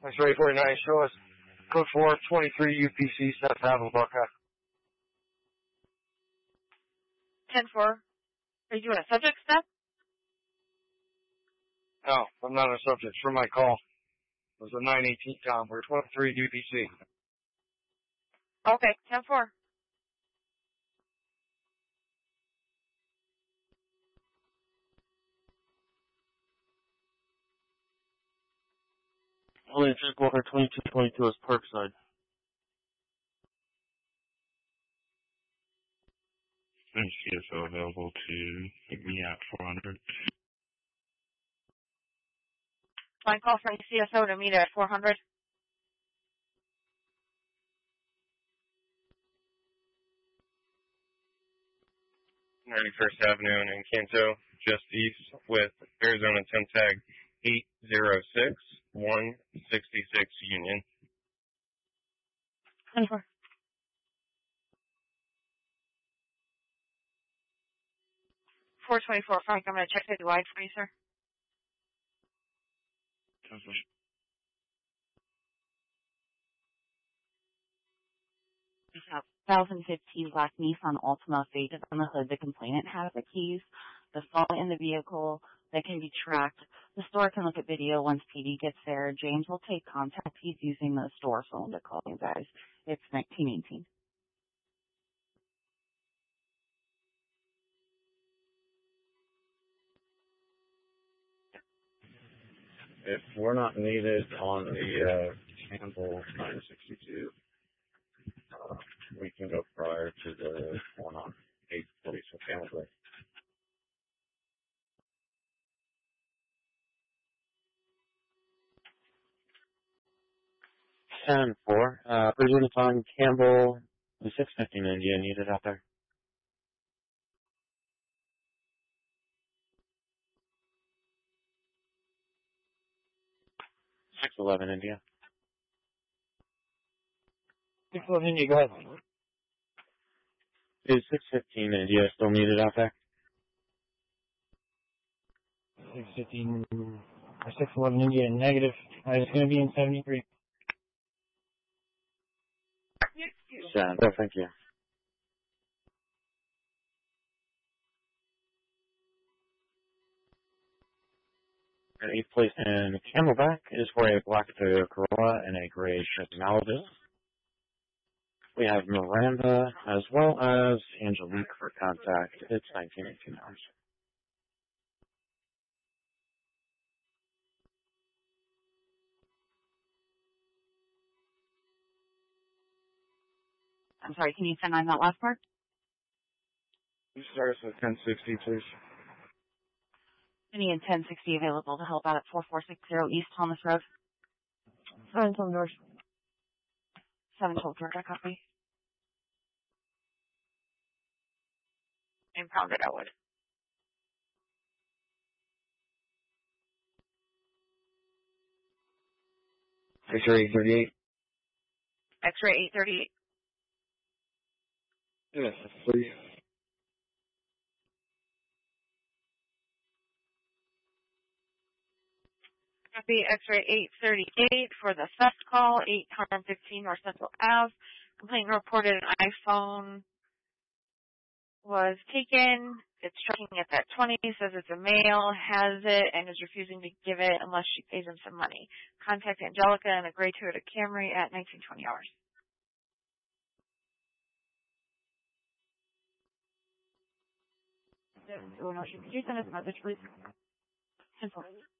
X-ray 49, show us code 423 UPC, South Avenue, Buckeye. 10-4. Are you doing a subject step? No, I'm not a subject. For my call. It was a 918 Tom. We're 23 UPC. Okay, 10-4. Only check over 2222 is Parkside. And CSO available to pick me at 400. Line call from CSO to meet at 400. 91st Avenue in Encanto, just east with Arizona 10 tag 806 166 Union. 10-4. 424, Frank, I'm going to check the wide for you, sir. We have 2015 black Nissan Altima faded on the hood. The complainant has the keys, the phone in the vehicle that can be tracked. The store can look at video once PD gets there. James will take contact. He's using the store phone to call you guys. It's 1918. If we're not needed on the Campbell 962, we can go prior to the one on 846 Campbell. And 4. President on Campbell, the 615 India needed out there. 611 India. 611 India, go ahead. Is 615 India still needed out there? 615, 611 India, negative. It's going to be in 73. Yeah, thank you. An 8th place in Camelback is for a black Toyota Corolla and a gray Chevy Malibu. We have Miranda as well as Angelique for contact. It's 1918 hours. I'm sorry, can you send on that last part? You start us with 1060, please. Any in 1060 available to help out at 4460 East Thomas Road. 712 North. 712 Georgia, copy. Impounded Elwood. X-ray 838. X-ray 838. Yes, please. Copy X-ray 838 for the theft call, 815 North Central Ave. Complainant reported an iPhone was taken. It's tracking at that 20, says it's a male, has it, and is refusing to give it unless she pays him some money. Contact Angelica in a gray Toyota Camry at 1920 hours. Could you send us a message, please? 10-4.